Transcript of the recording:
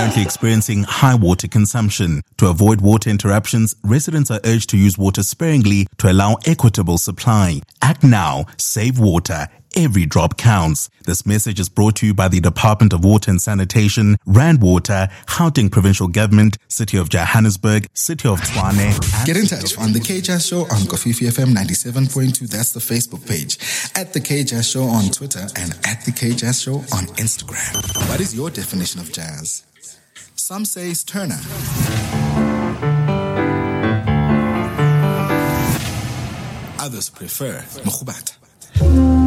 currently experiencing high water consumption. To avoid water interruptions, residents are urged to use water sparingly to allow equitable supply. Act now, save water. Every drop counts. This message is brought to you by the Department of Water and Sanitation, Rand Water, Gauteng Provincial Government, City of Johannesburg, City of Tshwane. Get in touch on The KJazz Show on Kofifi FM 97.2. That's the Facebook page. At The KJazz Show on Twitter and at The KJazz Show on Instagram. What is your definition of jazz? Some say it's Turner. Others prefer Mkhubata.